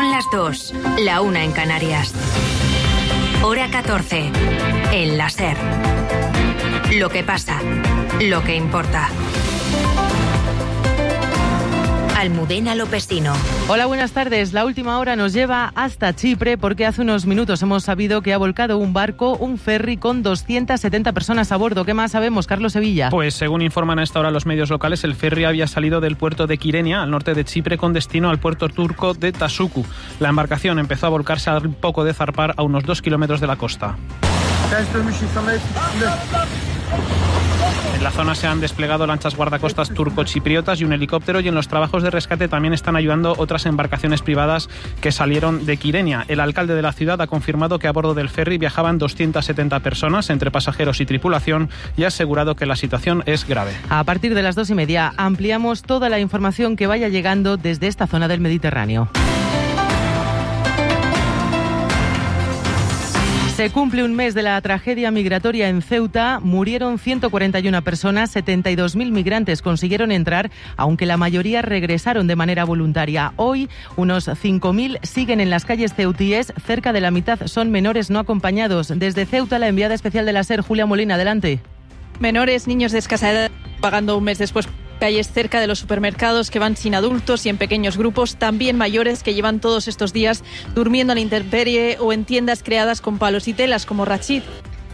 Son las 2, la 1 en Canarias. Hora 14, en la SER. Lo que pasa, lo que importa. Almudena Lopesino. Hola, buenas tardes. La última hora nos lleva hasta Chipre porque hace unos minutos hemos sabido que ha volcado un barco, un ferry con 270 personas a bordo. ¿Qué más sabemos, Carlos Sevilla? Pues según informan a esta hora los medios locales, el ferry había salido del puerto de Kyrenia, al norte de Chipre, con destino al puerto turco de Tasuku. La embarcación empezó a volcarse al poco de zarpar a unos 2 kilómetros de la costa. En la zona se han desplegado lanchas guardacostas turco-chipriotas y un helicóptero, y en los trabajos de rescate también están ayudando otras embarcaciones privadas que salieron de Kyrenia. El alcalde de la ciudad ha confirmado que a bordo del ferry viajaban 270 personas entre pasajeros y tripulación y ha asegurado que la situación es grave. A partir de las 2:30 ampliamos toda la información que vaya llegando desde esta zona del Mediterráneo. Se cumple un mes de la tragedia migratoria en Ceuta. Murieron 141 personas, 72.000 migrantes consiguieron entrar, aunque la mayoría regresaron de manera voluntaria. Hoy, unos 5.000 siguen en las calles ceutíes. Cerca de la mitad son menores no acompañados. Desde Ceuta, la enviada especial de la SER, Julia Molina, adelante. Menores, niños de escasa edad, pagando un mes después calles cerca de los supermercados que van sin adultos y en pequeños grupos, también mayores que llevan todos estos días durmiendo a la intemperie o en tiendas creadas con palos y telas como Rachid.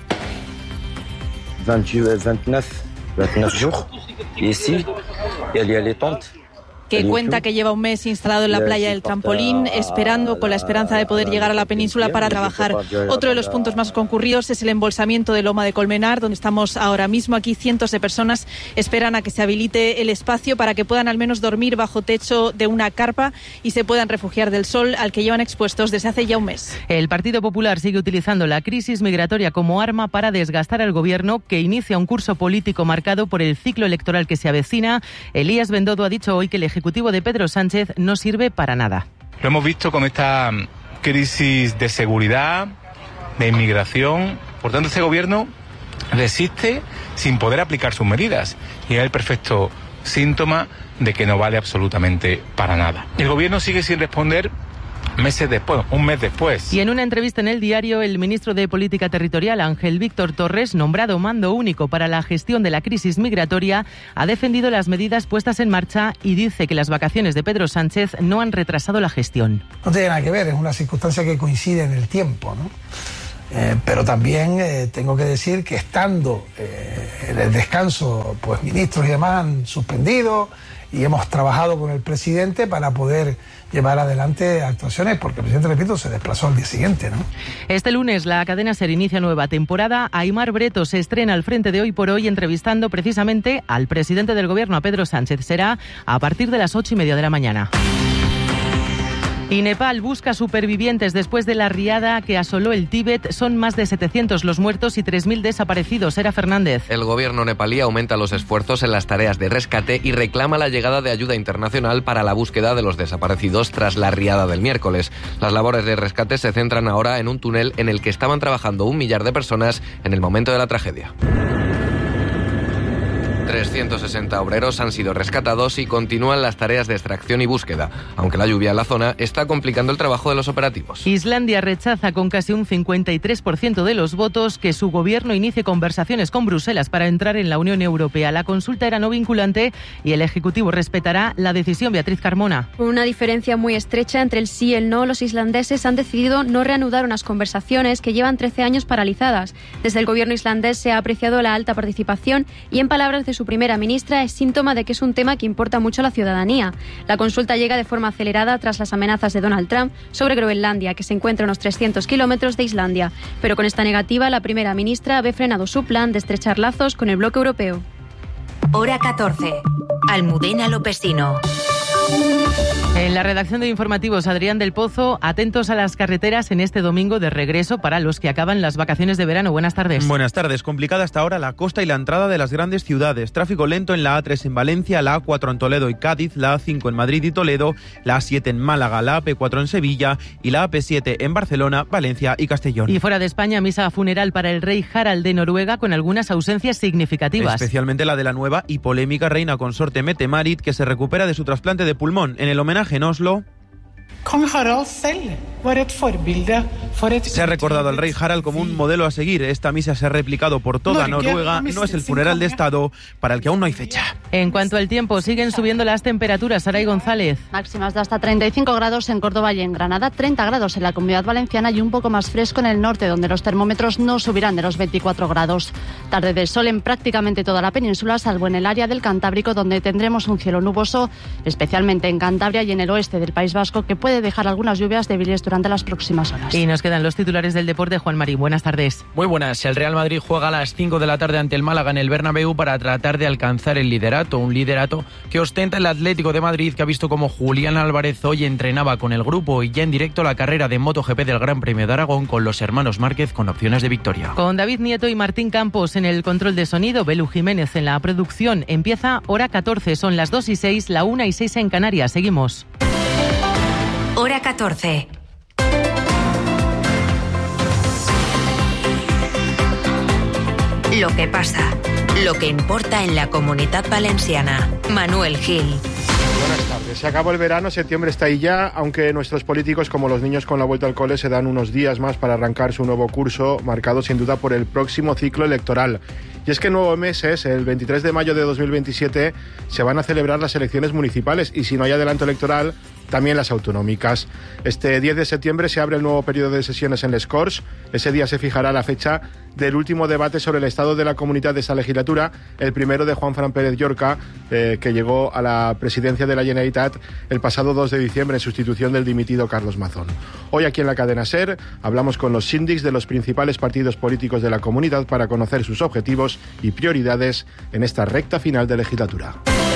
29 jours, ici, il y a les tentes. Que cuenta que lleva un mes instalado en la playa del Trampolín, esperando con la esperanza de poder llegar a la península para trabajar. Otro de los puntos más concurridos es el embolsamiento de Loma de Colmenar, donde estamos ahora mismo. Aquí cientos de personas esperan a que se habilite el espacio para que puedan al menos dormir bajo techo de una carpa y se puedan refugiar del sol al que llevan expuestos desde hace ya un mes. El Partido Popular sigue utilizando la crisis migratoria como arma para desgastar al gobierno, que inicia un curso político marcado por el ciclo electoral que se avecina. Elías Bendodo ha dicho hoy que el Ejecutivo de Pedro Sánchez no sirve para nada. Lo hemos visto con esta crisis de seguridad, de inmigración. Por tanto, este gobierno resiste sin poder aplicar sus medidas y es el perfecto síntoma de que no vale absolutamente para nada. El gobierno sigue sin responder meses después, un mes después. Y en una entrevista en El Diario, el ministro de Política Territorial, Ángel Víctor Torres, nombrado mando único para la gestión de la crisis migratoria, ha defendido las medidas puestas en marcha y dice que las vacaciones de Pedro Sánchez no han retrasado la gestión. No tiene nada que ver, es una circunstancia que coincide en el tiempo, ¿no? Pero también tengo que decir que estando en el descanso, pues ministros y demás han suspendido y hemos trabajado con el presidente para poder llevar adelante actuaciones, porque el presidente, repito, se desplazó al día siguiente, ¿no? Este lunes la cadena SER inicia nueva temporada. Aimar Breto se estrena al frente de Hoy por Hoy, entrevistando precisamente al presidente del gobierno, a Pedro Sánchez. Será a partir de las 8:30 de la mañana. Y Nepal busca supervivientes después de la riada que asoló el Tíbet. Son más de 700 los muertos y 3.000 desaparecidos. Era Fernández. El gobierno nepalí aumenta los esfuerzos en las tareas de rescate y reclama la llegada de ayuda internacional para la búsqueda de los desaparecidos tras la riada del miércoles. Las labores de rescate se centran ahora en un túnel en el que estaban trabajando 1 millar de personas en el momento de la tragedia. 360 obreros han sido rescatados y continúan las tareas de extracción y búsqueda, aunque la lluvia en la zona está complicando el trabajo de los operativos. Islandia rechaza con casi un 53% de los votos que su gobierno inicie conversaciones con Bruselas para entrar en la Unión Europea. La consulta era no vinculante y el Ejecutivo respetará la decisión. Beatriz Carmona. Con una diferencia muy estrecha entre el sí y el no, los islandeses han decidido no reanudar unas conversaciones que llevan 13 años paralizadas. Desde el gobierno islandés se ha apreciado la alta participación y, en palabras de su primera ministra, es síntoma de que es un tema que importa mucho a la ciudadanía. La consulta llega de forma acelerada tras las amenazas de Donald Trump sobre Groenlandia, que se encuentra a unos 300 kilómetros de Islandia. Pero con esta negativa, la primera ministra ve frenado su plan de estrechar lazos con el bloque europeo. Hora 14. Almudena Lopesino. En la redacción de informativos, Adrián del Pozo, atentos a las carreteras en este domingo de regreso para los que acaban las vacaciones de verano. Buenas tardes. Buenas tardes. Complicada hasta ahora la costa y la entrada de las grandes ciudades. Tráfico lento en la A3 en Valencia, la A4 en Toledo y Cádiz, la A5 en Madrid y Toledo, la A7 en Málaga, la AP4 en Sevilla y la AP7 en Barcelona, Valencia y Castellón. Y fuera de España, misa funeral para el rey Harald de Noruega con algunas ausencias significativas. Especialmente la de la nueva y polémica reina consorte Mette-Marit, que se recupera de su trasplante de pulmón. En el homenaje en Oslo... Se ha recordado al rey Harald como un modelo a seguir. Esta misa se ha replicado por toda Noruega. No es el funeral de Estado para el que aún no hay fecha. En cuanto al tiempo, siguen subiendo las temperaturas. Saray González. Máximas de hasta 35 grados en Córdoba y en Granada, 30 grados en la Comunidad Valenciana y un poco más fresco en el norte, donde los termómetros no subirán de los 24 grados. Tarde de sol en prácticamente toda la península, salvo en el área del Cantábrico, donde tendremos un cielo nuboso, especialmente en Cantabria y en el oeste del País Vasco, que puede dejar algunas lluvias débiles durante las próximas horas. Y nos quedan los titulares del deporte. Juan Marín, buenas tardes. Muy buenas. El Real Madrid juega a las 5 de la tarde ante el Málaga en el Bernabéu para tratar de alcanzar el liderato, un liderato que ostenta el Atlético de Madrid, que ha visto como Julián Álvarez hoy entrenaba con el grupo y ya en directo la carrera de MotoGP del Gran Premio de Aragón con los hermanos Márquez con opciones de victoria. Con David Nieto y Martín Campos en el control de sonido, Belu Jiménez en la producción. Empieza hora 14, son las 2:06, la 1:06 en Canarias. Seguimos. Hora 14. Lo que pasa, lo que importa en la Comunitat Valenciana. Manuel Gil. Buenas tardes. Se acabó el verano, septiembre está ahí ya, aunque nuestros políticos, como los niños con la vuelta al cole, se dan unos días más para arrancar su nuevo curso, marcado sin duda por el próximo ciclo electoral. Y es que en 9 meses, el 23 de mayo de 2027, se van a celebrar las elecciones municipales y si no hay adelanto electoral, también las autonómicas. Este 10 de septiembre se abre el nuevo periodo de sesiones en les Corts. Ese día se fijará la fecha del último debate sobre el estado de la comunidad de esta legislatura, el primero de Juanfran Pérez Llorca, que llegó a la presidencia de la Generalitat el pasado 2 de diciembre en sustitución del dimitido Carlos Mazón. Hoy aquí en la cadena SER hablamos con los síndics de los principales partidos políticos de la comunidad para conocer sus objetivos y prioridades en esta recta final de legislatura.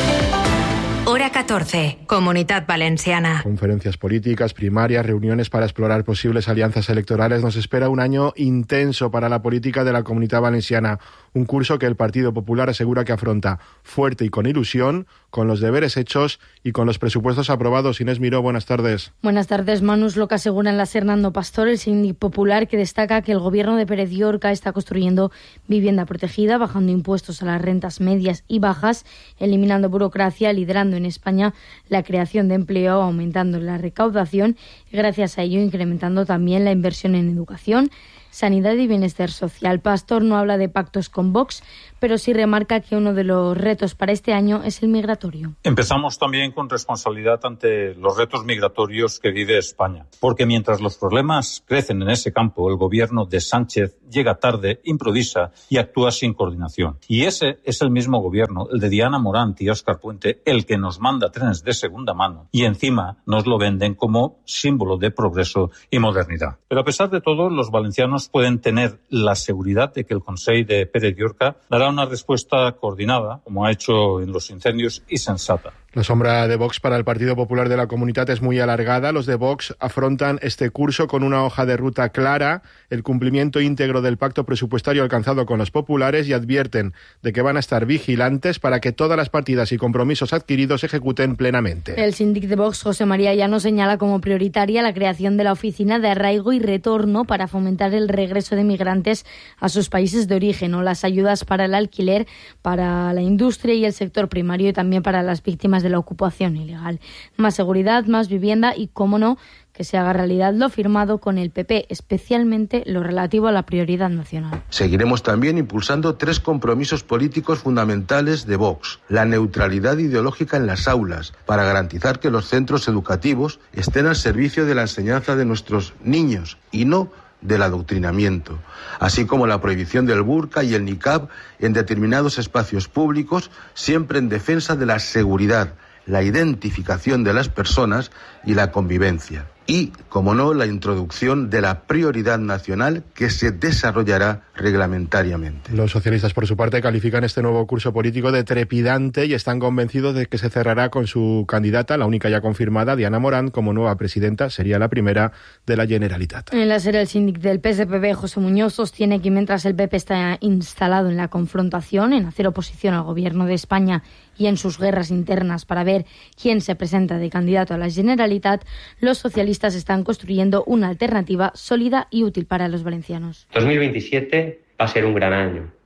Hora 14, Comunitat Valenciana. Conferencias políticas, primarias, reuniones para explorar posibles alianzas electorales. Nos espera un año intenso para la política de la Comunitat Valenciana. Un curso que el Partido Popular asegura que afronta fuerte y con ilusión, con los deberes hechos y con los presupuestos aprobados. Inés Miró, buenas tardes. Buenas tardes, Manu. Es lo que asegura en la SER Nando Pastor, el síndic popular, que destaca que el gobierno de Pérez Llorca está construyendo vivienda protegida, bajando impuestos a las rentas medias y bajas, eliminando burocracia, liderando en España la creación de empleo, aumentando la recaudación y gracias a ello incrementando también la inversión en educación, sanidad y bienestar social. Pastor no habla de pactos con Vox, pero sí remarca que uno de los retos para este año es el migratorio. Empezamos también con responsabilidad ante los retos migratorios que vive España, porque mientras los problemas crecen en ese campo, el gobierno de Sánchez llega tarde, improvisa y actúa sin coordinación. Y ese es el mismo gobierno, el de Diana Morant y Óscar Puente, el que nos manda trenes de segunda mano y encima nos lo venden como símbolo de progreso y modernidad. Pero a pesar de todo, los valencianos pueden tener la seguridad de que el Consell de Pérez Llorca dará una respuesta coordinada, como ha hecho en los incendios, y sensata. La sombra de Vox para el Partido Popular de la Comunitat es muy alargada. Los de Vox afrontan este curso con una hoja de ruta clara, el cumplimiento íntegro del pacto presupuestario alcanzado con los populares y advierten de que van a estar vigilantes para que todas las partidas y compromisos adquiridos se ejecuten plenamente. El síndic de Vox, José María Llano, señala como prioritaria la creación de la Oficina de Arraigo y Retorno para fomentar el regreso de migrantes a sus países de origen o las ayudas para el alquiler, para la industria y el sector primario y también para las víctimas de la ocupación ilegal. Más seguridad, más vivienda y, cómo no, que se haga realidad lo firmado con el PP, especialmente lo relativo a la prioridad nacional. Seguiremos también impulsando 3 compromisos políticos fundamentales de Vox. La neutralidad ideológica en las aulas, para garantizar que los centros educativos estén al servicio de la enseñanza de nuestros niños y no del adoctrinamiento, así como la prohibición del burka y el niqab en determinados espacios públicos, siempre en defensa de la seguridad, la identificación de las personas y la convivencia. Y, como no, la introducción de la prioridad nacional que se desarrollará reglamentariamente. Los socialistas, por su parte, califican este nuevo curso político de trepidante y están convencidos de que se cerrará con su candidata, la única ya confirmada, Diana Morant, como nueva presidenta. Sería la primera de la Generalitat. En la SER, el síndic del PSPB, José Muñoz, sostiene que mientras el PP está instalado en la confrontación, en hacer oposición al gobierno de España y en sus guerras internas para ver quién se presenta de candidato a la Generalitat, los socialistas están construyendo una alternativa sólida y útil para los valencianos. 2027 va a ser un gran año,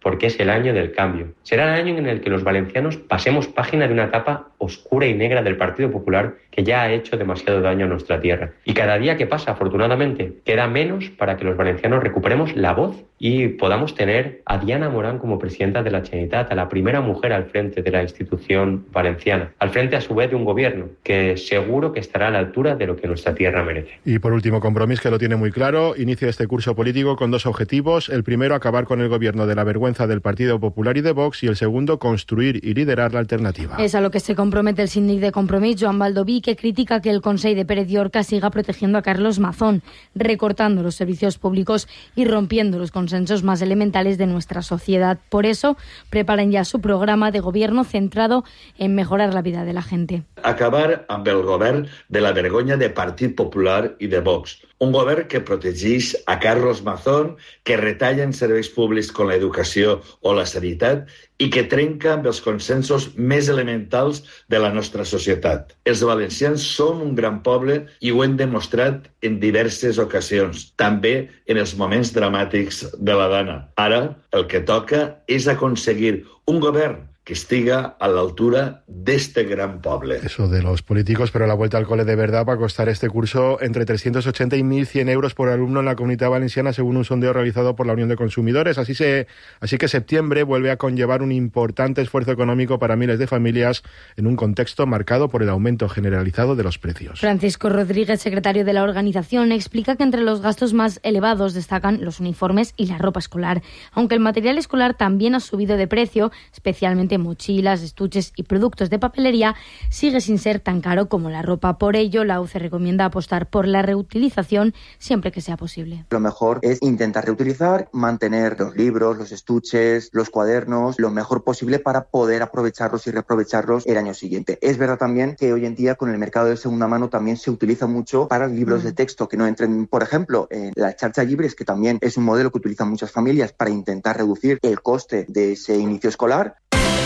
porque es el año del cambio. Será el año en el que los valencianos pasemos página de una etapa oscura y negra del Partido Popular que ya ha hecho demasiado daño a nuestra tierra. Y cada día que pasa, afortunadamente, queda menos para que los valencianos recuperemos la voz y podamos tener a Diana Morán como presidenta de la Generalitat, a la primera mujer al frente de la institución valenciana, al frente a su vez de un gobierno que seguro que estará a la altura de lo que nuestra tierra merece. Y por último, Compromís, que lo tiene muy claro, inicia este curso político con dos objetivos. El primero, acabar con el gobierno de la vergüenza del Partido Popular y de Vox, y el segundo, construir y liderar la alternativa. Es a lo que se compromete el síndic de Compromís, Joan Baldoví, que critica que el Consell de Pérez Llorca siga protegiendo a Carlos Mazón, recortando los servicios públicos y rompiendo los consensos más elementales de nuestra sociedad. Por eso, preparan ya su programa de gobierno centrado en mejorar la vida de la gente. Acabar amb el govern de la vergonya de Partit Popular i de Vox. Un govern que protegeix a Carlos Mazón, que retalla en serveis públics com l'educació o la sanitat i que trenca amb els consensos més elementals de la nostra societat. Els valencians som un gran poble i ho hem demostrat en diverses ocasions, també en els moments dramàtics de la Dana. Ara, el que toca és aconseguir un govern que estiga a la altura de este gran poble. Eso de los políticos, pero la vuelta al cole de verdad va a costar este curso entre 380 y 1.100 euros por alumno en la Comunidad Valenciana, según un sondeo realizado por la Unión de Consumidores. Así que septiembre vuelve a conllevar un importante esfuerzo económico para miles de familias en un contexto marcado por el aumento generalizado de los precios. Francisco Rodríguez, secretario de la organización, explica que entre los gastos más elevados destacan los uniformes y la ropa escolar, aunque el material escolar también ha subido de precio, especialmente mochilas, estuches y productos de papelería, sigue sin ser tan caro como la ropa. Por ello, la UCE recomienda apostar por la reutilización siempre que sea posible. Lo mejor es intentar reutilizar, mantener los libros, los estuches, los cuadernos, lo mejor posible para poder aprovecharlos y reaprovecharlos el año siguiente. Es verdad también que hoy en día con el mercado de segunda mano también se utiliza mucho para libros de texto que no entren, por ejemplo, en la Xarxa Llibres, que también es un modelo que utilizan muchas familias para intentar reducir el coste de ese inicio escolar.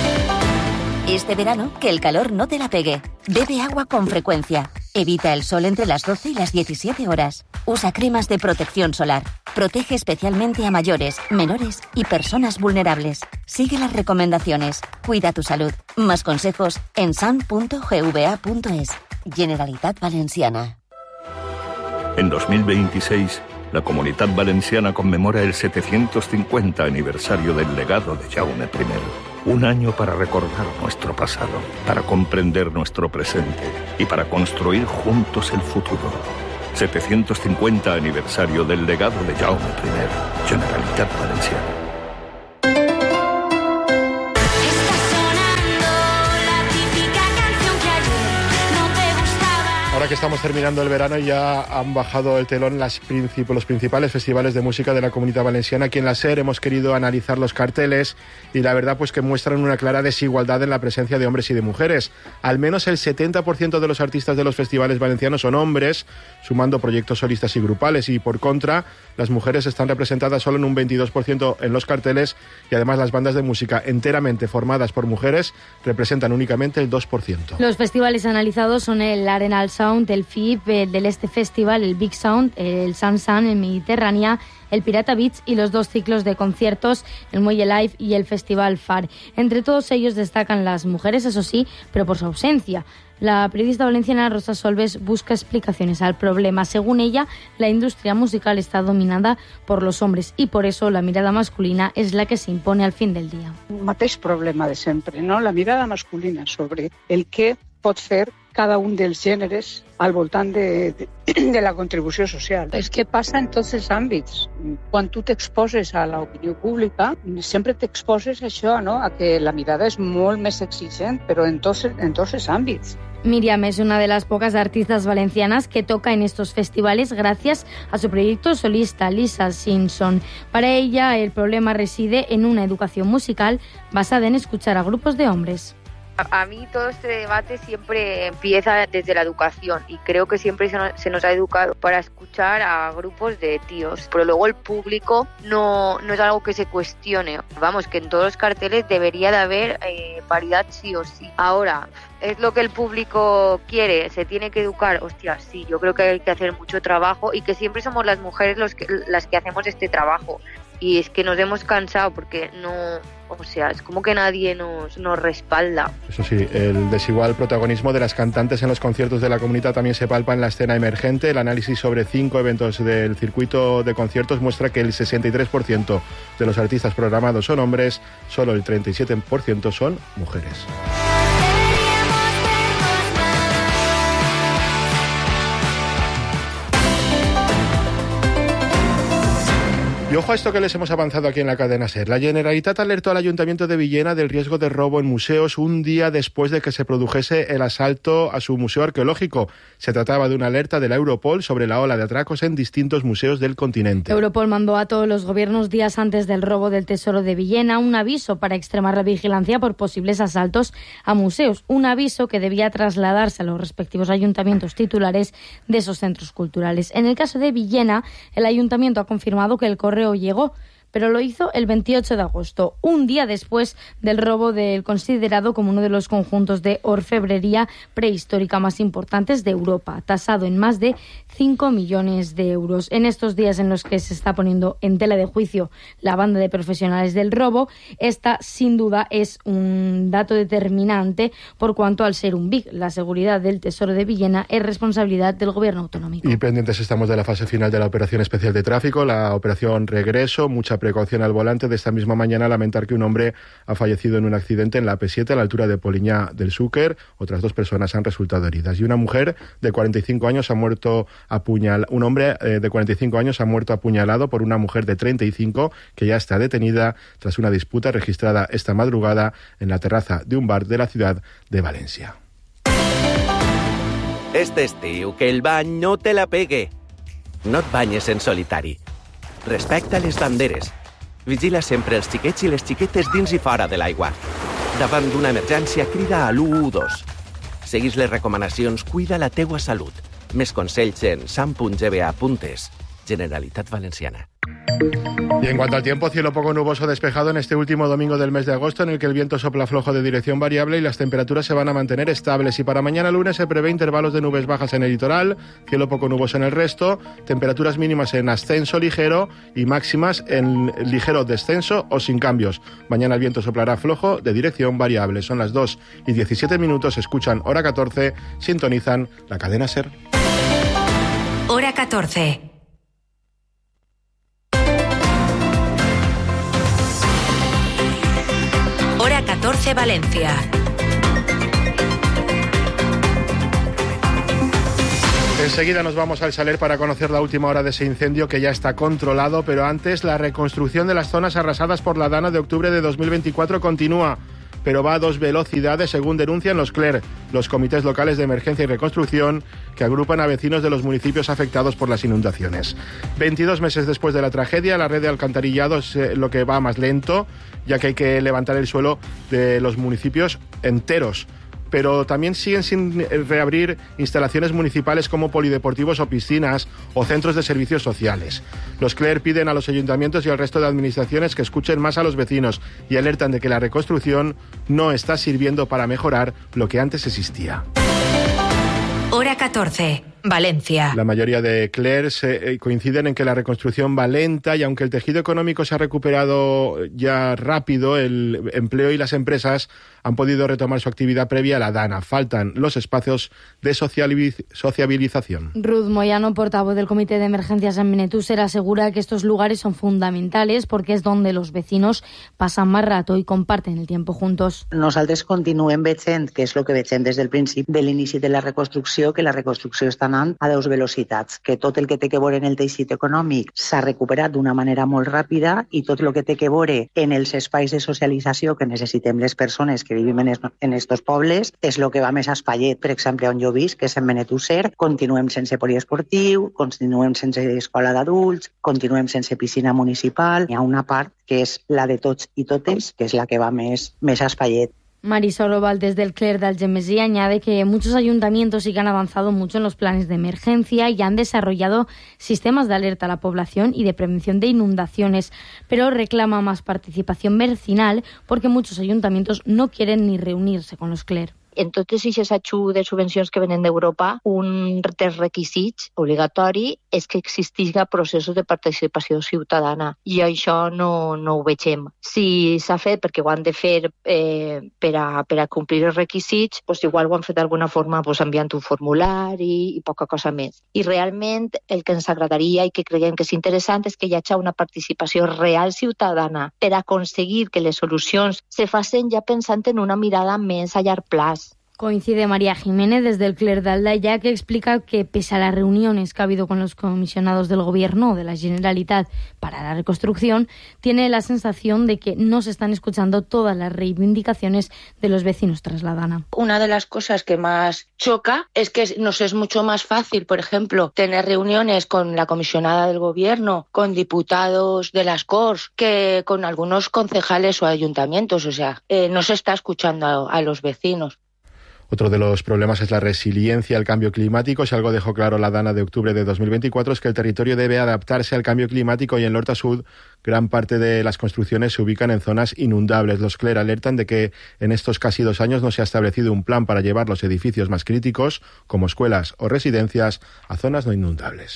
Este verano, que el calor no te la pegue. Bebe agua con frecuencia. Evita el sol entre las 12 y las 17 horas. Usa cremas de protección solar. Protege especialmente a mayores, menores y personas vulnerables. Sigue las recomendaciones. Cuida tu salud. Más consejos en san.gva.es. Generalitat Valenciana. En 2026, la Comunitat Valenciana conmemora el 750 aniversario del legado de Jaume I. Un año para recordar nuestro pasado, para comprender nuestro presente y para construir juntos el futuro. 750 aniversario del legado de Jaume I. Generalitat Valenciana. Ahora que estamos terminando el verano y ya han bajado el telón los principales festivales de música de la Comunidad Valenciana, aquí en la SER hemos querido analizar los carteles y la verdad pues que muestran una clara desigualdad en la presencia de hombres y de mujeres. Al menos el 70% de los artistas de los festivales valencianos son hombres, sumando proyectos solistas y grupales, y por contra las mujeres están representadas solo en un 22% en los carteles, y además las bandas de música enteramente formadas por mujeres representan únicamente el 2%. Los festivales analizados son el Arenal Sound, el FIP, el del Este Festival, el Big Sound, el Sun, el Mediterránea, el Pirata Beach y los dos ciclos de conciertos, el Muelle Live y el Festival FAR. Entre todos ellos destacan las mujeres, eso sí, pero por su ausencia. La periodista valenciana Rosa Solves busca explicaciones al problema. Según ella, la industria musical está dominada por los hombres y por eso la mirada masculina es la que se impone al fin del día. Mateix problema de sempre, no? La mirada masculina sobre el que pot fer cada un dels gèneres al voltant de la contribució social. És que passa en tots els àmbits. Quan tu t'exposes a l'opinió pública, sempre t'exposes a això, no? A que la mirada és molt més exigent, però en tots els àmbits. Miriam es una de las pocas artistas valencianas que toca en estos festivales gracias a su proyecto solista, Lisa Simpson. Para ella, el problema reside en una educación musical basada en escuchar a grupos de hombres. A mí todo este debate siempre empieza desde la educación y creo que siempre se nos ha educado para escuchar a grupos de tíos, pero luego el público no es algo que se cuestione. Vamos, que en todos los carteles debería de haber paridad sí o sí. Ahora, ¿es lo que el público quiere? ¿Se tiene que educar? Hostia, sí, yo creo que hay que hacer mucho trabajo y que siempre somos las mujeres las que hacemos este trabajo. y es que nos hemos cansado porque no, o sea, es como que nadie nos respalda. Eso sí, el desigual protagonismo de las cantantes en los conciertos de la Comunitat también se palpa en la escena emergente. El análisis sobre 5 eventos del circuito de conciertos muestra que el 63% de los artistas programados son hombres, solo el 37% son mujeres. Y ojo a esto que les hemos avanzado aquí en la cadena SER. La Generalitat alertó al Ayuntamiento de Villena del riesgo de robo en museos un día después de que se produjese el asalto a su museo arqueológico. Se trataba de una alerta de la Europol sobre la ola de atracos en distintos museos del continente. Europol mandó a todos los gobiernos días antes del robo del Tesoro de Villena un aviso para extremar la vigilancia por posibles asaltos a museos. Un aviso que debía trasladarse a los respectivos ayuntamientos titulares de esos centros culturales. En el caso de Villena, el ayuntamiento ha confirmado que el correo llegó, pero lo hizo el 28 de agosto, un día después del robo del considerado como uno de los conjuntos de orfebrería prehistórica más importantes de Europa, tasado en más de 5 millones de euros. En estos días en los que se está poniendo en tela de juicio la banda de profesionales del robo, esta sin duda es un dato determinante por cuanto al ser un BIC, la seguridad del Tesoro de Villena es responsabilidad del gobierno autonómico. Y pendientes estamos de la fase final de la operación especial de tráfico, la operación Regreso, mucha precaución al volante. De esta misma mañana lamentar que un hombre ha fallecido en un accidente en la AP7 a la altura de Poliña del Xúquer. Otras 2 personas han resultado heridas. Y una mujer de 45 años ha muerto un hombre de 45 años ha muerto apuñalado por una mujer de 35 que ya está detenida tras una disputa registrada esta madrugada en la terraza de un bar de la ciudad de Valencia. Este estiu, que el bany no te la pegue. No et banyes en solitari. Respecta les banderes. Vigila sempre els xiquets i les xiquetes dins i fora de l'aigua. Davant d'una emergència, crida a l'112. Seguís les recomanacions, cuida la teua salut. Més consells en sam.gba.es. Generalitat Valenciana. Y en cuanto al tiempo, cielo poco nuboso despejado en este último domingo del mes de agosto, en el que el viento sopla flojo de dirección variable y las temperaturas se van a mantener estables. Y para mañana lunes se prevé intervalos de nubes bajas en el litoral, cielo poco nuboso en el resto, temperaturas mínimas en ascenso ligero y máximas en ligero descenso o sin cambios. Mañana el viento soplará flojo de dirección variable. Son las 2:17, escuchan Hora 14, sintonizan la cadena SER. Hora 14. Hora 14 Valencia. Enseguida nos vamos al Saler para conocer la última hora de ese incendio que ya está controlado, pero antes la reconstrucción de las zonas arrasadas por la Dana de octubre de 2024 continúa, pero va a 2 velocidades según denuncian los CLER, los comités locales de emergencia y reconstrucción que agrupan a vecinos de los municipios afectados por las inundaciones. 22 meses después de la tragedia, la red de alcantarillado es lo que va más lento, ya que hay que levantar el suelo de los municipios enteros. Pero también siguen sin reabrir instalaciones municipales como polideportivos o piscinas o centros de servicios sociales. Los CLER piden a los ayuntamientos y al resto de administraciones que escuchen más a los vecinos y alertan de que la reconstrucción no está sirviendo para mejorar lo que antes existía. Hora 14, Valencia. La mayoría de CLER coinciden en que la reconstrucción va lenta y aunque el tejido económico se ha recuperado ya rápido, el empleo y las empresas han podido retomar su actividad previa a la Dana. Faltan los espacios de sociabilización. Ruth Moyano, portavoz del Comité de Emergencias en Benetússer, asegura que estos lugares son fundamentales porque es donde los vecinos pasan más rato y comparten el tiempo juntos. Nosaltres continuem veient, que és el que veiem des del principi de l'inici de la reconstrucció, que la reconstrucció està anant a 2 velocitats, que tot el que té que veure en el teixit econòmic s'ha recuperat d'una manera molt ràpida i tot el que té que veure en els espais de socialització que necessitem les persones que vivim en estos pobles és el que va més a espatllet. Per exemple, on jo visc, que és en Benetússer, continuem sense poliesportiu, continuem sense escola d'adults, continuem sense piscina municipal. Hi ha una part que és la de tots i totes, que és la que va més a espatllet. Marisol Oval, desde el CLER de Algemesí, añade que muchos ayuntamientos sí que han avanzado mucho en los planes de emergencia y han desarrollado sistemas de alerta a la población y de prevención de inundaciones, pero reclama más participación vecinal porque muchos ayuntamientos no quieren ni reunirse con los CLER. En totes aquestes ajudes, subvencions que venen d'Europa, un dels requisits obligatori és que existisca processos de participació ciutadana i això no ho vegem. Si s'ha fet perquè ho han de fer per a complir els requisits, doncs igual ho han fet d'alguna forma enviant un formulari i poca cosa més. I realment el que ens agradaria i que creiem que és interessant és que hi hagi una participació real ciutadana per aconseguir que les solucions se facin ja pensant en una mirada més a llarg plaç. Coincide María Jiménez desde el Cler de Aldaya, que explica que pese a las reuniones que ha habido con los comisionados del Gobierno de la Generalitat para la reconstrucción, tiene la sensación de que no se están escuchando todas las reivindicaciones de los vecinos tras la dana. Una de las cosas que más choca es que nos es mucho más fácil, por ejemplo, tener reuniones con la comisionada del Gobierno, con diputados de las Corts, que con algunos concejales o ayuntamientos. O sea, no se está escuchando a los vecinos. Otro de los problemas es la resiliencia al cambio climático. Si algo dejó claro la dana de octubre de 2024 es que el territorio debe adaptarse al cambio climático y en l'Horta Sud gran parte de las construcciones se ubican en zonas inundables. Los CLER alertan de que en estos casi 2 años no se ha establecido un plan para llevar los edificios más críticos, como escuelas o residencias, a zonas no inundables.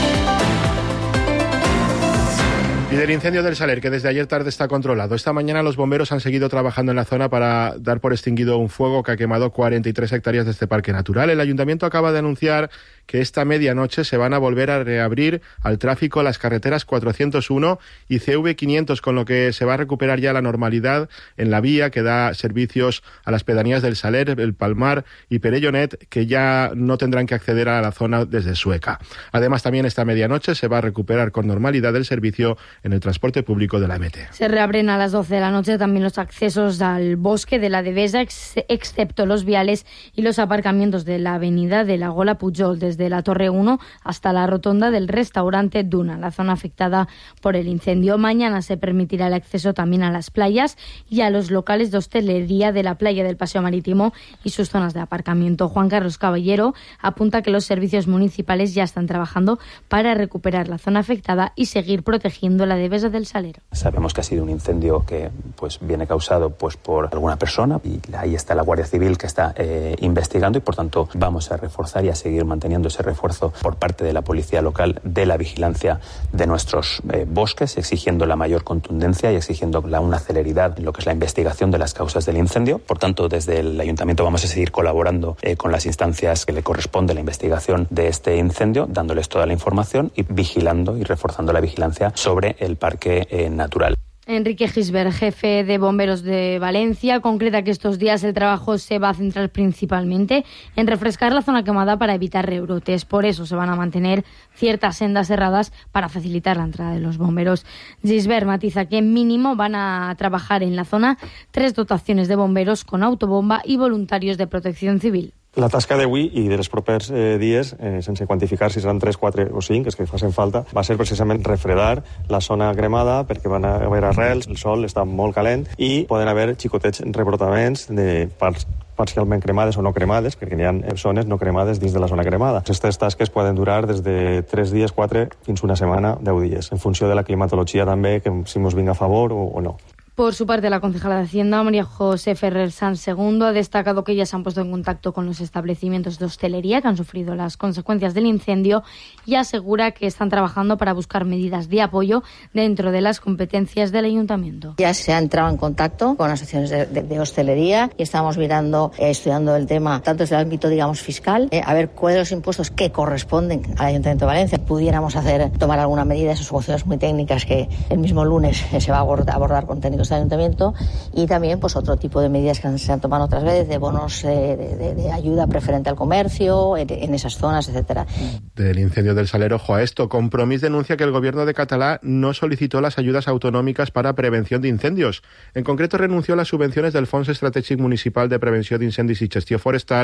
Y del incendio del Saler, que desde ayer tarde está controlado. Esta mañana los bomberos han seguido trabajando en la zona para dar por extinguido un fuego que ha quemado 43 hectáreas de este parque natural. El ayuntamiento acaba de anunciar que esta medianoche se van a volver a reabrir al tráfico las carreteras 401 y CV500, con lo que se va a recuperar ya la normalidad en la vía que da servicios a las pedanías del Saler, el Palmar y Perellonet, que ya no tendrán que acceder a la zona desde Sueca. Además, también esta medianoche se va a recuperar con normalidad el servicio en el transporte público de la MT. Se reabren a las 12 de la noche también los accesos al bosque de la Devesa, excepto los viales y los aparcamientos de la avenida de la Gola Pujol, desde la Torre 1 hasta la rotonda del restaurante Duna, la zona afectada por el incendio. Mañana se permitirá el acceso también a las playas y a los locales de hostelería de la playa del Paseo Marítimo y sus zonas de aparcamiento. Juan Carlos Caballero apunta que los servicios municipales ya están trabajando para recuperar la zona afectada y seguir protegiendo la Devesa del Salero. Sabemos que ha sido un incendio que viene causado por alguna persona y ahí está la Guardia Civil que está investigando y por tanto vamos a reforzar y a seguir manteniendo ese refuerzo por parte de la policía local de la vigilancia de nuestros bosques, exigiendo la mayor contundencia y exigiendo una celeridad en lo que es la investigación de las causas del incendio. Por tanto, desde el Ayuntamiento vamos a seguir colaborando con las instancias que le corresponde la investigación de este incendio, dándoles toda la información y vigilando y reforzando la vigilancia sobre el parque natural. Enrique Gisbert, jefe de bomberos de Valencia, concreta que estos días el trabajo se va a centrar principalmente en refrescar la zona quemada para evitar rebrotes. Por eso se van a mantener ciertas sendas cerradas para facilitar la entrada de los bomberos. Gisbert matiza que mínimo van a trabajar en la zona 3 dotaciones de bomberos con autobomba y voluntarios de protección civil. La tasca d'avui i dels propers dies, sense quantificar si seran 3, 4 o 5, els que facin falta, va ser precisament refredar la zona cremada perquè van haver arrels, el sol està molt calent i poden haver xicotets rebrotaments de parts parcialment cremades o no cremades, perquè hi ha zones no cremades dins de la zona cremada. Aquestes tasques poden durar des de 3 dies, 4, fins una setmana, 10 dies, en funció de la climatologia també, que si ens vinga a favor o no. Por su parte, la concejala de Hacienda, María José Ferrer Sanz II, ha destacado que ya se han puesto en contacto con los establecimientos de hostelería que han sufrido las consecuencias del incendio y asegura que están trabajando para buscar medidas de apoyo dentro de las competencias del ayuntamiento. Ya se ha entrado en contacto con asociaciones de hostelería y estamos mirando, estudiando el tema tanto desde el ámbito, digamos, fiscal, a ver cuáles son los impuestos que corresponden al Ayuntamiento de Valencia. Pudiéramos tomar alguna medida, esas soluciones muy técnicas que el mismo lunes se va a abordar con técnicos del Ayuntamiento y también otro tipo de medidas que se han tomado otras veces, de bonos de ayuda preferente al comercio en esas zonas, etcétera. Del incendio del Saler, ojo a esto. Compromís denuncia que el gobierno de Catalá no solicitó las ayudas autonómicas para prevención de incendios. En concreto, renunció a las subvenciones del Fons Estratègic Municipal de Prevenció d'Incendis i Gestió Forestal,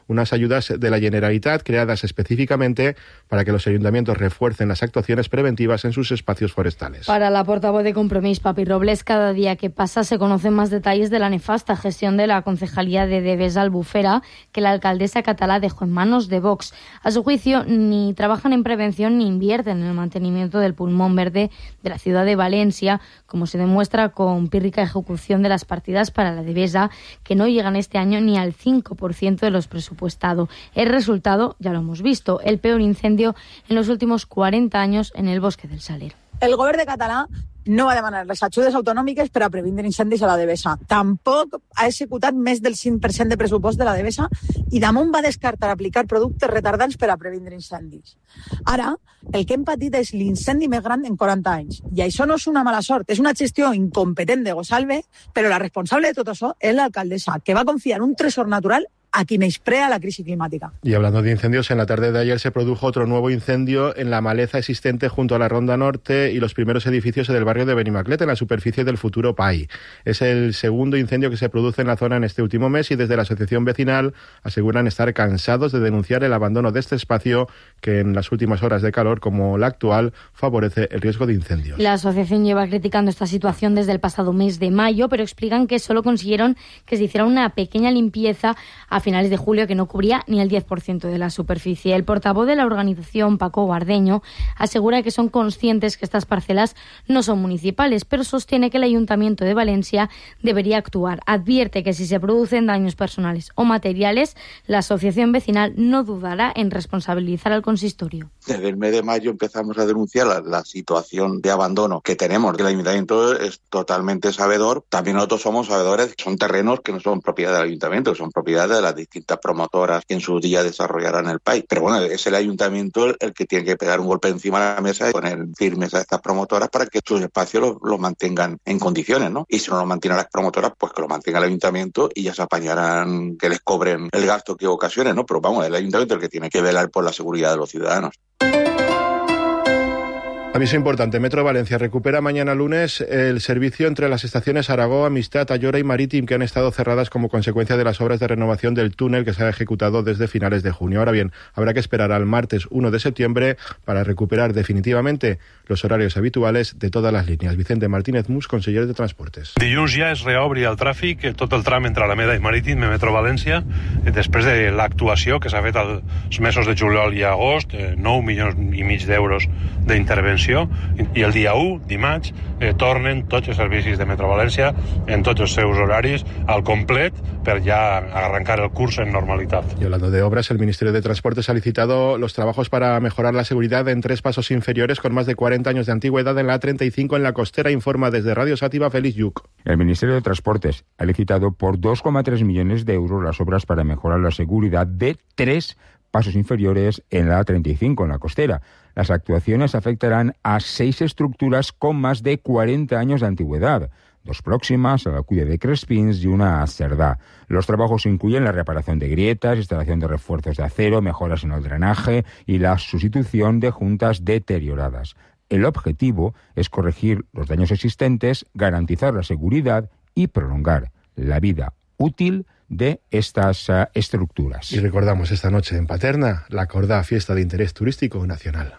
unas ayudas de la Generalitat creadas específicamente para que los ayuntamientos refuercen las actuaciones preventivas en sus espacios forestales. Para la portavoz de Compromís, Papi Robles, cada día que pasa se conocen más detalles de la nefasta gestión de la Concejalía de Devesa Albufera que la alcaldesa catalá dejó en manos de Vox. A su juicio, ni trabajan en prevención ni invierten en el mantenimiento del pulmón verde de la ciudad de Valencia, como se demuestra con pírrica ejecución de las partidas para la Devesa, que no llegan este año ni al 5% de los presupuestados. El resultado, ya lo hemos visto, el peor incendio en los últimos 40 años en el Bosque del Saler. El govern de Català no va demanar les ajudes autonòmiques per a previndre incendis a la Devesa. Tampoc ha executat més del 5% de pressupost de la Devesa i damunt va descartar aplicar productes retardants per a previndre incendis. Ara, el que hem patit és l'incendi més gran en 40 anys. I això no és una mala sort, és una gestió incompetent de Gosalve, però la responsable de tot això és l'alcaldessa, que va confiar en un tresor natural a quien exprea la crisis climática. Y hablando de incendios, en la tarde de ayer se produjo otro nuevo incendio en la maleza existente junto a la Ronda Norte y los primeros edificios del barrio de Benimaclet, en la superficie del futuro PAI. Es el segundo incendio que se produce en la zona en este último mes y desde la asociación vecinal aseguran estar cansados de denunciar el abandono de este espacio que en las últimas horas de calor como la actual favorece el riesgo de incendios. La asociación lleva criticando esta situación desde el pasado mes de mayo, pero explican que solo consiguieron que se hiciera una pequeña limpieza a finales de julio que no cubría ni el 10% de la superficie. El portavoz de la organización, Paco Guardeño, asegura que son conscientes que estas parcelas no son municipales, pero sostiene que el Ayuntamiento de Valencia debería actuar. Advierte que si se producen daños personales o materiales, la asociación vecinal no dudará en responsabilizar al consistorio. Desde el mes de mayo empezamos a denunciar la situación de abandono que tenemos. El Ayuntamiento es totalmente sabedor. También nosotros somos sabedores. Son terrenos que no son propiedad del Ayuntamiento, son propiedad de las distintas promotoras que en su día desarrollarán el país. Pero bueno, es el Ayuntamiento el que tiene que pegar un golpe encima de la mesa y poner firmes a estas promotoras para que sus espacios los mantengan en condiciones, ¿no? Y si no lo mantienen las promotoras, pues que lo mantenga el Ayuntamiento y ya se apañarán que les cobren el gasto que ocasionen, ¿no? Pero vamos, el Ayuntamiento es el que tiene que velar por la seguridad de los ciudadanos. Aviso importante, Metro Valencia recupera mañana lunes el servicio entre las estaciones Aragó, Amistad, Ayora y Marítim, que han estado cerradas como consecuencia de las obras de renovación del túnel que se ha ejecutado desde finales de junio. Ahora bien, habrá que esperar al martes 1 de septiembre para recuperar definitivamente los horarios habituales de todas las líneas. Vicente Martínez Mus, conseller de Transportes. Dilluns ja es reobri el tràfic, tot el tram entre Alameda i Marítim de Metro València, després de l'actuació que s'ha fet els mesos de juliol i agost, 9,5 milions d'euros d'intervenció, i el dia 1, dimarts, tornen tots els servicis de Metro València en tots els seus horaris al complet per ja arrancar el curs en normalitat. Y hablando de obras, el Ministerio de Transportes ha licitado los trabajos para mejorar la seguridad en 3 pasos inferiores con más de 40 años de antigüedad en la A35 en la Costera, informa desde Radio Sátiva Félix Yuc. El Ministerio de Transportes ha licitado por 2,3 millones de euros las obras para mejorar la seguridad de 3 pasos inferiores en la A35 en la Costera. Las actuaciones afectarán a 6 estructuras con más de 40 años de antigüedad, 2 próximas, a la Cuya de Crespins y una a Cerdá. Los trabajos incluyen la reparación de grietas, instalación de refuerzos de acero, mejoras en el drenaje y la sustitución de juntas deterioradas. El objetivo es corregir los daños existentes, garantizar la seguridad y prolongar la vida útil de estas estructuras. Y recordamos esta noche en Paterna la Cordá, fiesta de interés turístico nacional.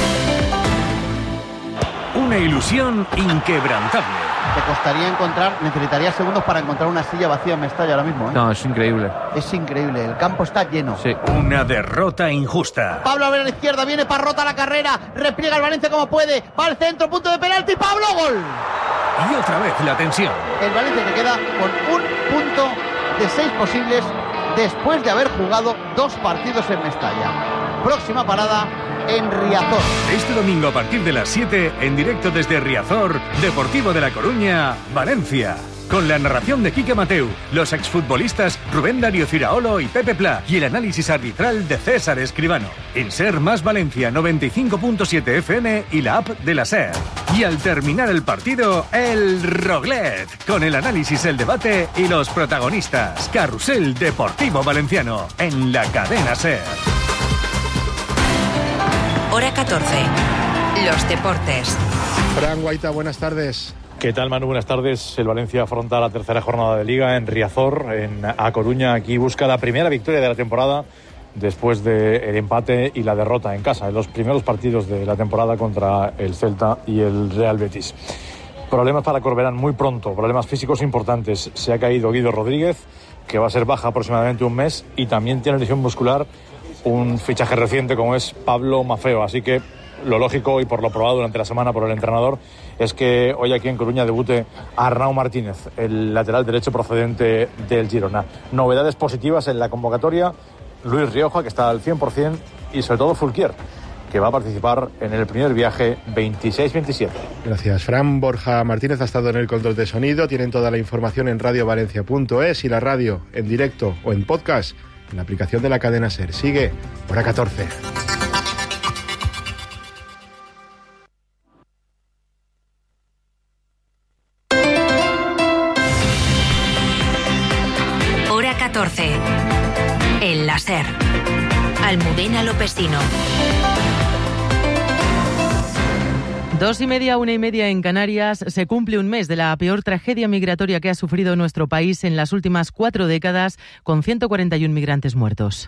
Una ilusión inquebrantable. Te costaría necesitarías segundos para encontrar una silla vacía en Mestalla ahora mismo, ¿eh? No, es increíble. Es increíble, el campo está lleno. Sí. Una derrota injusta. Pablo abre a la izquierda, viene Parrota a la carrera, repliega el Valencia como puede, va al centro, punto de penalti, Pablo, gol. Y otra vez la tensión. El Valencia que queda con 1 punto de 6 posibles después de haber jugado 2 partidos en Mestalla. Próxima parada en Riazor. Este domingo a partir de las 7, en directo desde Riazor, Deportivo de La Coruña, Valencia. Con la narración de Quique Mateu, los exfutbolistas Rubén Darío Ciraolo y Pepe Pla y el análisis arbitral de César Escribano. En Ser Más Valencia 95.7 FM y la app de la Ser. Y al terminar el partido, el Roglet, con el análisis, el debate y los protagonistas. Carrusel Deportivo Valenciano, en la cadena Ser. Hora 14. Los deportes. Fran Guaita, buenas tardes. ¿Qué tal, Manu? Buenas tardes. El Valencia afronta la tercera jornada de Liga en Riazor, en A Coruña. Aquí busca la primera victoria de la temporada después del empate y la derrota en casa en los primeros partidos de la temporada contra el Celta y el Real Betis. Problemas para Corberán muy pronto, problemas físicos importantes. Se ha caído Guido Rodríguez, que va a ser baja aproximadamente un mes, y también tiene lesión muscular un fichaje reciente como es Pablo Maffeo. Así que lo lógico y por lo probado durante la semana por el entrenador es que hoy aquí en Coruña debute Arnau Martínez, el lateral derecho procedente del Girona. Novedades positivas en la convocatoria: Luis Rioja, que está al 100%, y sobre todo Fulquier, que va a participar en el primer viaje 26-27. Gracias, Fran. Borja Martínez ha estado en el control de sonido. Tienen toda la información en radiovalencia.es y la radio en directo o en podcast en la aplicación de la cadena SER. Sigue Hora 14. Hora 14. El la SER. Almudena Lopesino. 2:30, 1:30 en Canarias. Se cumple un mes de la peor tragedia migratoria que ha sufrido nuestro país en las últimas 4 décadas, con 141 migrantes muertos.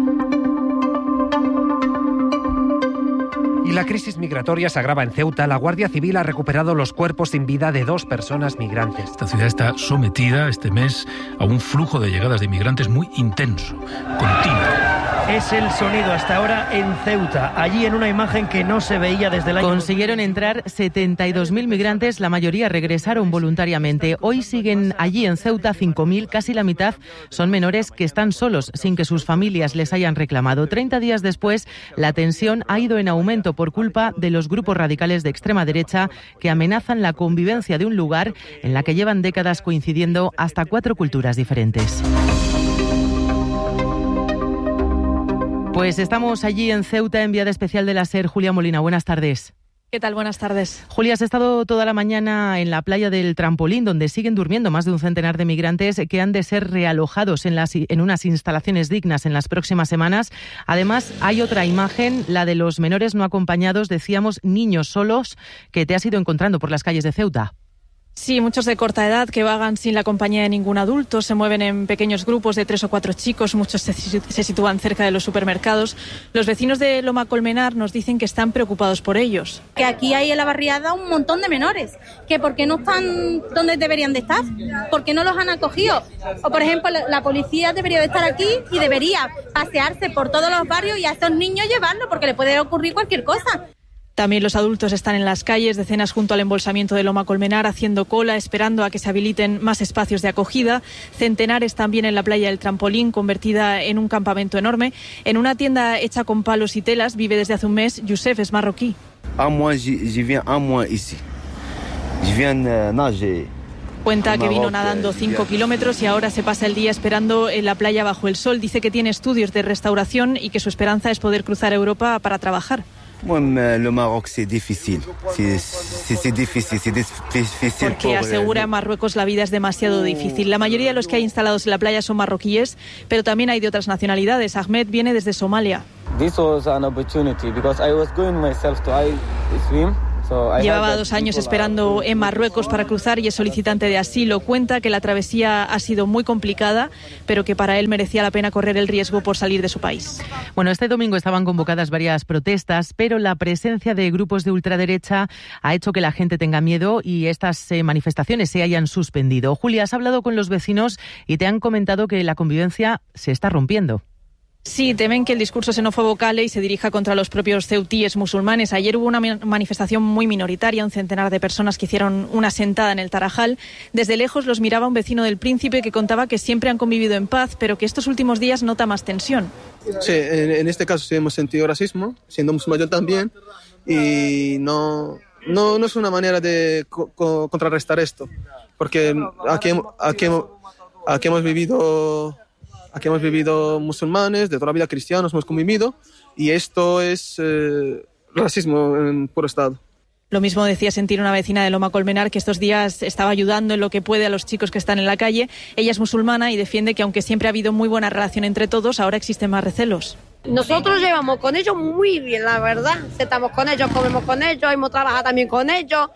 Y la crisis migratoria se agrava en Ceuta. La Guardia Civil ha recuperado los cuerpos sin vida de 2 personas migrantes. Esta ciudad está sometida este mes a un flujo de llegadas de inmigrantes muy intenso, continuo. Es el sonido hasta ahora en Ceuta, allí en una imagen que no se veía desde el año... Consiguieron entrar 72.000 migrantes, la mayoría regresaron voluntariamente. Hoy siguen allí en Ceuta 5.000, casi la mitad son menores que están solos, sin que sus familias les hayan reclamado. 30 días después, la tensión ha ido en aumento por culpa de los grupos radicales de extrema derecha que amenazan la convivencia de un lugar en la que llevan décadas coincidiendo hasta 4 culturas diferentes. Pues estamos allí en Ceuta, enviada especial de la SER, Julia Molina. Buenas tardes. ¿Qué tal? Buenas tardes. Julia, has estado toda la mañana en la playa del Trampolín, donde siguen durmiendo más de un centenar de migrantes que han de ser realojados en unas instalaciones dignas en las próximas semanas. Además, hay otra imagen, la de los menores no acompañados, decíamos niños solos, que te has ido encontrando por las calles de Ceuta. Sí, muchos de corta edad que vagan sin la compañía de ningún adulto, se mueven en pequeños grupos de 3 o 4 chicos, muchos se sitúan cerca de los supermercados. Los vecinos de Loma Colmenar nos dicen que están preocupados por ellos. Que aquí hay en la barriada un montón de menores, que ¿por qué no están donde deberían de estar? ¿Por qué no los han acogido? O, por ejemplo, la policía debería de estar aquí y debería pasearse por todos los barrios y a estos niños llevarlos, porque le puede ocurrir cualquier cosa. También los adultos están en las calles, decenas junto al embolsamiento de Loma Colmenar, haciendo cola, esperando a que se habiliten más espacios de acogida. Centenares también en la playa del Trampolín, convertida en un campamento enorme. En una tienda hecha con palos y telas vive desde hace un mes. Youssef es marroquí. Cuenta que vino nadando 5 kilómetros y ahora se pasa el día esperando en la playa bajo el sol. Dice que tiene estudios de restauración y que su esperanza es poder cruzar Europa para trabajar. Porque asegura en Marruecos la vida es demasiado difícil. La mayoría de los que hay instalados en la playa son marroquíes, pero también hay de otras nacionalidades. Ahmed viene desde Somalia. Llevaba 2 años esperando en Marruecos para cruzar y es solicitante de asilo. Cuenta que la travesía ha sido muy complicada, pero que para él merecía la pena correr el riesgo por salir de su país. Bueno, este domingo estaban convocadas varias protestas, pero la presencia de grupos de ultraderecha ha hecho que la gente tenga miedo y estas manifestaciones se hayan suspendido. Julia, has hablado con los vecinos y te han comentado que la convivencia se está rompiendo. Sí, temen que el discurso xenófobo cale y se dirija contra los propios ceutíes musulmanes. Ayer hubo una manifestación muy minoritaria, un centenar de personas que hicieron una sentada en el Tarajal. Desde lejos los miraba un vecino del Príncipe que contaba que siempre han convivido en paz, pero que estos últimos días nota más tensión. Sí, en este caso sí hemos sentido racismo, siendo musulmán también, y no es una manera de contrarrestar esto, porque aquí hemos vivido... Aquí hemos vivido musulmanes, de toda la vida cristianos hemos convivido, y esto es racismo en puro estado. Lo mismo decía sentir una vecina de Loma Colmenar, que estos días estaba ayudando en lo que puede a los chicos que están en la calle. Ella es musulmana y defiende que aunque siempre ha habido muy buena relación entre todos, ahora existen más recelos. Nosotros llevamos con ellos muy bien, la verdad. Estamos con ellos, comemos con ellos, hemos trabajado también con ellos.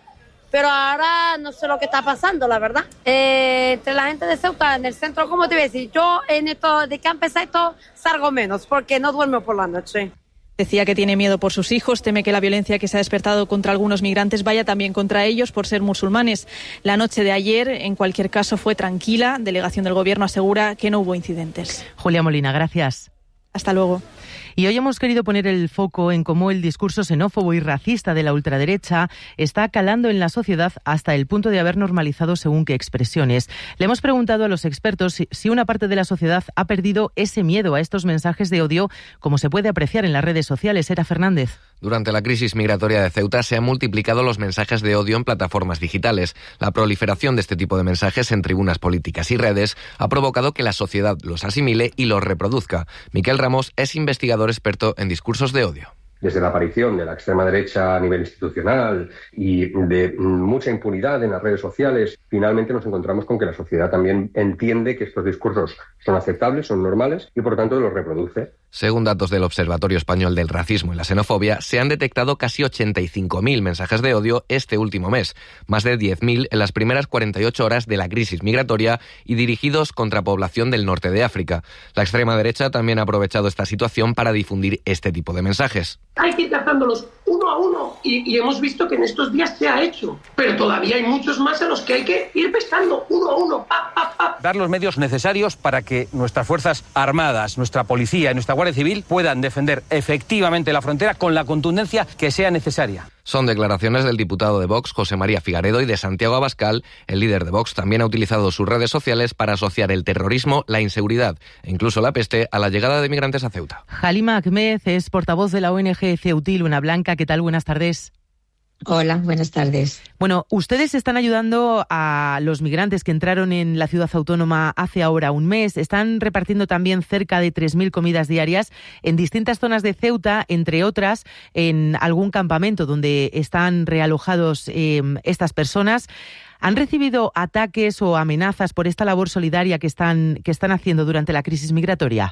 pero ahora no sé lo que está pasando, la verdad. Entre la gente de Ceuta, en el centro, ¿cómo te voy a decir? Yo en esto, de que ha empezado esto, salgo menos, porque no duermo por la noche. Decía que tiene miedo por sus hijos, teme que la violencia que se ha despertado contra algunos migrantes vaya también contra ellos por ser musulmanes. La noche de ayer, en cualquier caso, fue tranquila. Delegación del Gobierno asegura que no hubo incidentes. Julia Molina, gracias. Hasta luego. Y hoy hemos querido poner el foco en cómo el discurso xenófobo y racista de la ultraderecha está calando en la sociedad hasta el punto de haber normalizado según qué expresiones. Le hemos preguntado a los expertos si una parte de la sociedad ha perdido ese miedo a estos mensajes de odio, como se puede apreciar en las redes sociales. Era Fernández. Durante la crisis migratoria de Ceuta se han multiplicado los mensajes de odio en plataformas digitales. La proliferación de este tipo de mensajes en tribunas políticas y redes ha provocado que la sociedad los asimile y los reproduzca. Miquel Ramos es investigador experto en discursos de odio. Desde la aparición de la extrema derecha a nivel institucional y de mucha impunidad en las redes sociales, finalmente nos encontramos con que la sociedad también entiende que estos discursos son aceptables, son normales y por tanto los reproduce. Según datos del Observatorio Español del Racismo y la Xenofobia, se han detectado casi 85.000 mensajes de odio este último mes, más de 10.000 en las primeras 48 horas de la crisis migratoria y dirigidos contra población del norte de África. La extrema derecha también ha aprovechado esta situación para difundir este tipo de mensajes. Hay que ir tratándolos uno a uno y hemos visto que en estos días se ha hecho, pero todavía hay muchos más a los que hay que ir pescando uno a uno. Dar los medios necesarios para que nuestras Fuerzas Armadas, nuestra Policía y nuestra Guardia Civil puedan defender efectivamente la frontera con la contundencia que sea necesaria. Son declaraciones del diputado de Vox, José María Figaredo, y de Santiago Abascal. El líder de Vox también ha utilizado sus redes sociales para asociar el terrorismo, la inseguridad e incluso la peste a la llegada de migrantes a Ceuta. Halima Ahmed es portavoz de la ONG Ceutí Luna Blanca. ¿Qué tal? Buenas tardes. Hola, buenas tardes. Bueno, ustedes están ayudando a los migrantes que entraron en la ciudad autónoma hace ahora un mes. Están repartiendo también cerca de 3.000 comidas diarias en distintas zonas de Ceuta, entre otras en algún campamento donde están realojados estas personas. ¿Han recibido ataques o amenazas por esta labor solidaria que están haciendo durante la crisis migratoria?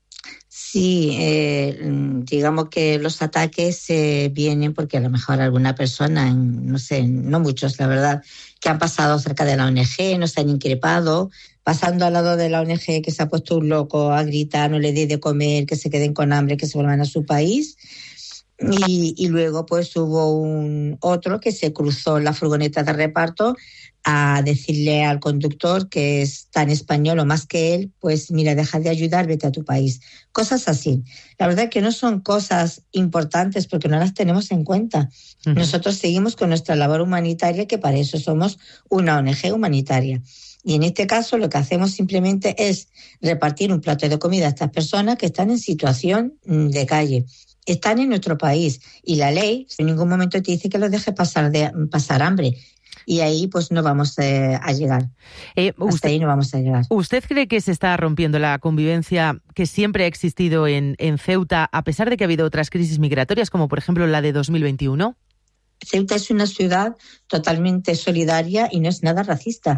Sí, digamos que los ataques vienen porque a lo mejor alguna persona, no sé, no muchos la verdad, que han pasado cerca de la ONG, nos han increpado, pasando al lado de la ONG que se ha puesto un loco a gritar, no le dé de comer, que se queden con hambre, que se vuelvan a su país. Y luego pues hubo otro que se cruzó la furgoneta de reparto a decirle al conductor, que es tan español o más que él, pues mira, deja de ayudar, vete a tu país. Cosas así. La verdad que no son cosas importantes porque no las tenemos en cuenta. Uh-huh. Nosotros seguimos con nuestra labor humanitaria, que para eso somos una ONG humanitaria. Y en este caso lo que hacemos simplemente es repartir un plato de comida a estas personas que están en situación de calle. Están en nuestro país y la ley en ningún momento te dice que los dejes pasar hambre. Y ahí pues no vamos a llegar. Hasta ahí no vamos a llegar. ¿Usted cree que se está rompiendo la convivencia que siempre ha existido en Ceuta, a pesar de que ha habido otras crisis migratorias, como por ejemplo la de 2021? Ceuta es una ciudad totalmente solidaria y no es nada racista.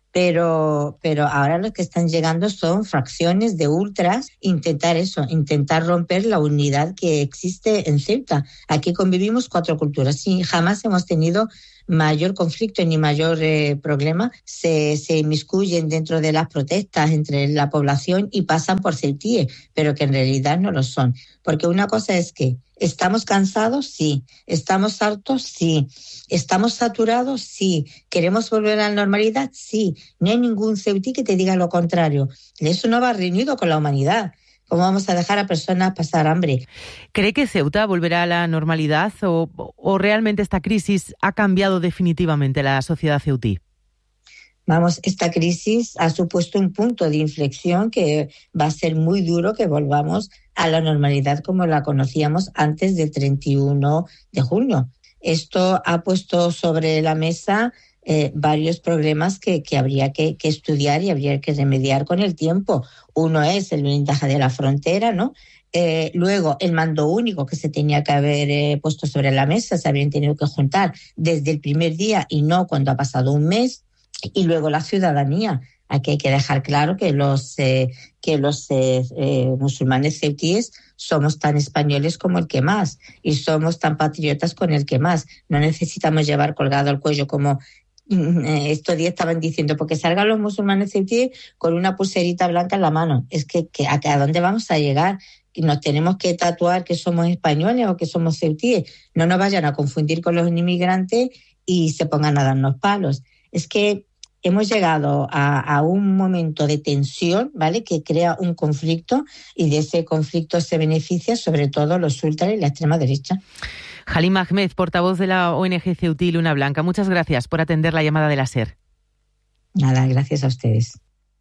Pero ahora los que están llegando son fracciones de ultras, intentar romper la unidad que existe en Ceuta. Aquí convivimos 4 culturas y jamás hemos tenido mayor conflicto ni mayor problema. Se inmiscuyen dentro de las protestas entre la población y pasan por ceutíes, pero que en realidad no lo son. Porque una cosa es que ¿estamos cansados? Sí. ¿Estamos hartos? Sí. ¿Estamos saturados? Sí. ¿Queremos volver a la normalidad? Sí. No hay ningún ceutí que te diga lo contrario. Eso no va reunido con la humanidad. ¿Cómo vamos a dejar a personas pasar hambre? ¿Cree que Ceuta volverá a la normalidad o realmente esta crisis ha cambiado definitivamente la sociedad ceutí? Vamos, esta crisis ha supuesto un punto de inflexión que va a ser muy duro que volvamos a la normalidad como la conocíamos antes del 31 de junio. Esto ha puesto sobre la mesa varios problemas que habría que estudiar y habría que remediar con el tiempo. Uno es el blindaje de la frontera, ¿no? Luego, el mando único que se tenía que haber puesto sobre la mesa, se habrían tenido que juntar desde el primer día y no cuando ha pasado un mes. Y luego la ciudadanía. Aquí hay que dejar claro que los musulmanes ceutíes somos tan españoles como el que más y somos tan patriotas con el que más. No necesitamos llevar colgado al cuello como estos días estaban diciendo, porque salgan los musulmanes ceutíes con una pulserita blanca en la mano. Es que ¿a dónde vamos a llegar? Nos tenemos que tatuar que somos españoles o que somos ceutíes. No nos vayan a confundir con los inmigrantes y se pongan a darnos palos. Es que hemos llegado a un momento de tensión, ¿vale?, que crea un conflicto, y de ese conflicto se beneficia sobre todo los ultras y la extrema derecha. Halim Ahmed, portavoz de la ONG Ceutí Luna Blanca, muchas gracias por atender la llamada de la SER. Nada, gracias a ustedes.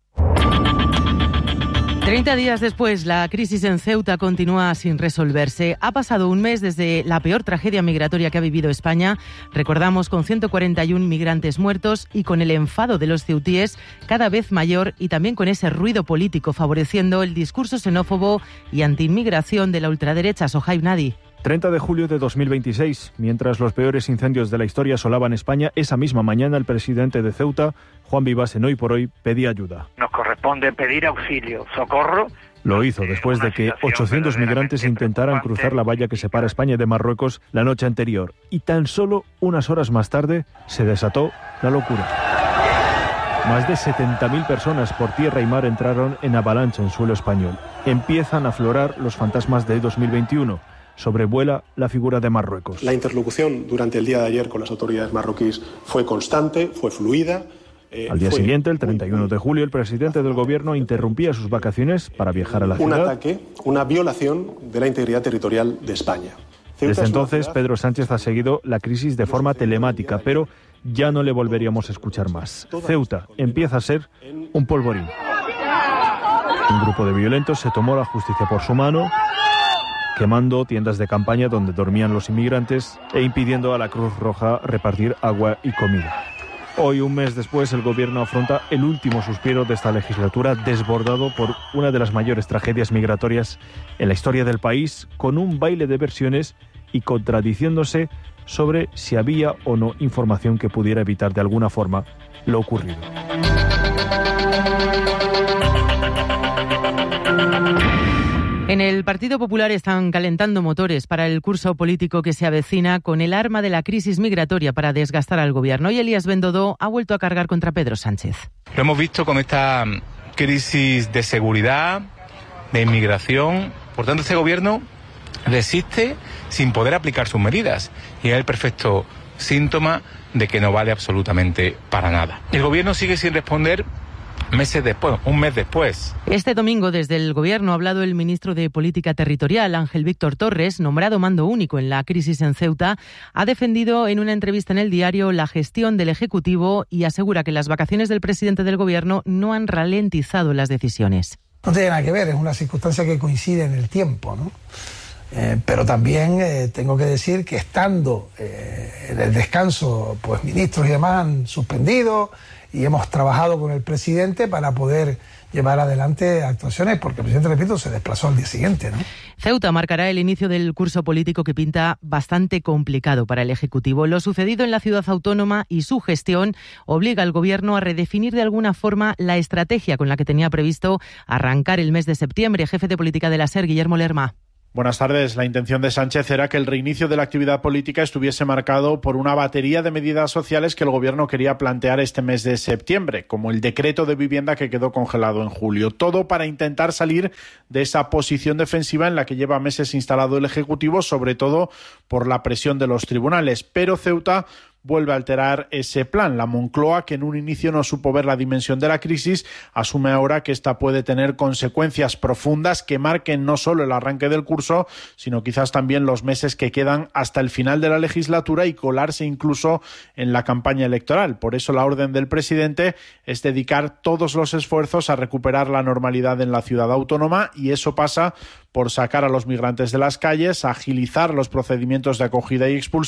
30 días después, la crisis en Ceuta continúa sin resolverse. Ha pasado un mes desde la peor tragedia migratoria que ha vivido España. Recordamos, con 141 migrantes muertos y con el enfado de los ceutíes cada vez mayor, y también con ese ruido político favoreciendo el discurso xenófobo y antiinmigración de la ultraderecha. Sohaib Nadi. 30 de julio de 2026, mientras los peores incendios de la historia asolaban España, esa misma mañana el presidente de Ceuta, Juan Vivas, en Hoy por Hoy, pedía ayuda. Nos corresponde pedir auxilio, socorro. Lo hizo después de que 800 migrantes intentaran cruzar la valla que separa España de Marruecos la noche anterior. Y tan solo unas horas más tarde se desató la locura. Más de 70.000 personas por tierra y mar entraron en avalancha en suelo español. Empiezan a aflorar los fantasmas de 2021. Sobrevuela la figura de Marruecos. La interlocución durante el día de ayer con las autoridades marroquíes fue constante, fue fluida. Al día siguiente, el 31 de julio, el presidente del gobierno interrumpía sus vacaciones para viajar a la ciudad. Un ataque, una violación de la integridad territorial de España. Desde entonces, Pedro Sánchez ha seguido la crisis de forma telemática, pero ya no le volveríamos a escuchar más. Ceuta empieza a ser un polvorín. Un grupo de violentos se tomó la justicia por su mano, quemando tiendas de campaña donde dormían los inmigrantes e impidiendo a la Cruz Roja repartir agua y comida. Hoy, un mes después, el gobierno afronta el último suspiro de esta legislatura, desbordado por una de las mayores tragedias migratorias en la historia del país, con un baile de versiones y contradiciéndose sobre si había o no información que pudiera evitar de alguna forma lo ocurrido. En el Partido Popular están calentando motores para el curso político que se avecina, con el arma de la crisis migratoria para desgastar al gobierno. Y Elías Bendodo ha vuelto a cargar contra Pedro Sánchez. Lo hemos visto con esta crisis de seguridad, de inmigración. Por tanto, este gobierno resiste sin poder aplicar sus medidas. Y es el perfecto síntoma de que no vale absolutamente para nada. El gobierno sigue sin responder meses después, un mes después. Este domingo, desde el Gobierno, ha hablado el ministro de Política Territorial, Ángel Víctor Torres, nombrado mando único en la crisis en Ceuta. Ha defendido en una entrevista en El Diario la gestión del Ejecutivo y asegura que las vacaciones del presidente del Gobierno no han ralentizado las decisiones. No tiene nada que ver, es una circunstancia que coincide en el tiempo, ¿no? Pero también tengo que decir que estando en el descanso, pues ministros y demás han suspendido, y hemos trabajado con el presidente para poder llevar adelante actuaciones, porque el presidente, repito, se desplazó al día siguiente, ¿no? Ceuta marcará el inicio del curso político que pinta bastante complicado para el Ejecutivo. Lo sucedido en la ciudad autónoma y su gestión obliga al Gobierno a redefinir de alguna forma la estrategia con la que tenía previsto arrancar el mes de septiembre. Jefe de política de la SER, Guillermo Lerma. Buenas tardes. La intención de Sánchez era que el reinicio de la actividad política estuviese marcado por una batería de medidas sociales que el Gobierno quería plantear este mes de septiembre, como el decreto de vivienda que quedó congelado en julio. Todo para intentar salir de esa posición defensiva en la que lleva meses instalado el Ejecutivo, sobre todo por la presión de los tribunales. Pero Ceuta vuelve a alterar ese plan. La Moncloa, que en un inicio no supo ver la dimensión de la crisis, asume ahora que esta puede tener consecuencias profundas que marquen no solo el arranque del curso, sino quizás también los meses que quedan hasta el final de la legislatura y colarse incluso en la campaña electoral. Por eso la orden del presidente es dedicar todos los esfuerzos a recuperar la normalidad en la ciudad autónoma, y eso pasa por sacar a los migrantes de las calles, agilizar los procedimientos de acogida y expulsión